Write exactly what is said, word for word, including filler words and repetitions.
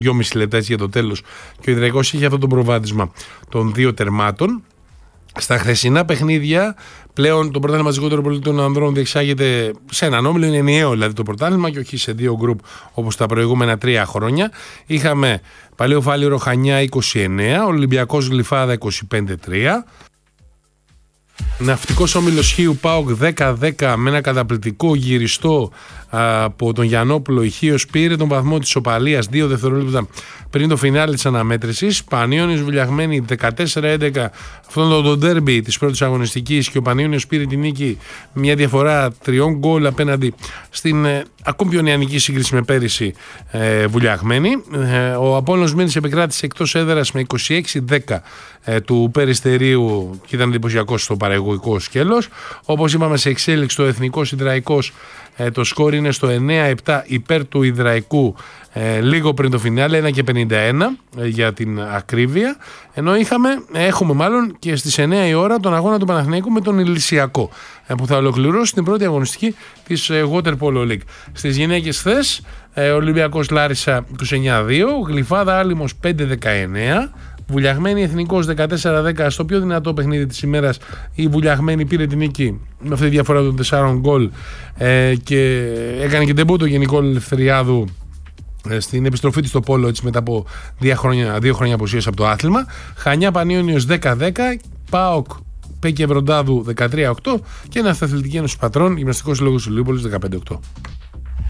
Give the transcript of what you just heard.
δυόμιση λεπτά για το τέλος και ο Ιδραϊκός είχε αυτό το προβάδισμα των δύο τερμάτων. Στα χθεσινά παιχνίδια πλέον το πρωτάθλημα της λιγότερων πολιτών ανδρών διεξάγεται σε έναν όμιλο, είναι ενιαίο δηλαδή το πρωτάθλημα και όχι σε δύο γκρουπ όπως τα προηγούμενα τρία χρόνια. Είχαμε Παλαιό Φάληρο Χανιά είκοσι εννέα, Ολυμπιακός Γλυφάδα είκοσι πέντε τρία. Ναυτικός Όμιλος Χίου ΠΑΟΚ δέκα δέκα με ένα καταπληκτικό γυριστό από τον Γιαννόπουλο. Η Χίος πήρε τον βαθμό της ισοπαλίας δύο δευτερόλεπτα πριν το φινάλε της αναμέτρησης. Πανιώνιος Βουλιαγμένη δεκατέσσερα έντεκα, αυτό είναι το ντέρμπι της πρώτης αγωνιστικής και ο Πανιώνιος πήρε την νίκη μια διαφορά τριών γκολ απέναντι στην ε, ακόμη πιο νεανική σύγκριση με πέρυσι ε, Βουλιαγμένη. Ε, ο Απόλλωνας Μήνης επικράτησε εκτός έδρας με είκοσι έξι δέκα ε, του Περιστερίου και ήταν εντυπωσιακός στο παραγωγικό σκέλος. Όπως είπαμε, σε εξέλιξη το Εθνικός Ιδραϊκός ε, το σκόρ είναι στο εννέα επτά υπέρ του Ιδραϊκού ε, λίγο πριν το φινάλε, ένα και πενήντα ένα ε, για την ακρίβεια, ενώ είχαμε, έχουμε μάλλον και στις εννέα η ώρα τον αγώνα του Παναθηναϊκού με τον Ηλυσιακό ε, που θα ολοκληρώσει την πρώτη αγωνιστική της ε, Water Polo League. Στις γυναίκες χθες ε, Ολυμπιακός Λάρισα είκοσι εννέα δύο, Γλυφάδα Άλυμος πέντε δεκαεννέα, Βουλιαγμένη Εθνικός δεκατέσσερα δέκα, στο πιο δυνατό παιχνίδι της ημέρας η Βουλιαγμένη πήρε την νίκη με αυτή τη διαφορά των τεσσάρων γκολ ε, και έκανε και ντεμπούτο Γενικό Ελευθεριάδου ε, στην επιστροφή της στο Πόλο έτσι, μετά από δύο χρόνια, δύο χρόνια αποσίωση από το άθλημα. Χανιά Πανιώνιος δέκα δέκα, ΠΑΟΚ Πέκη Ευροντάδου δεκατρία οκτώ και ένα Αθλητική Ένωση Πατρών Γυμναστικός Σύλλογος Ηλιούπολης δεκαπέντε οκτώ.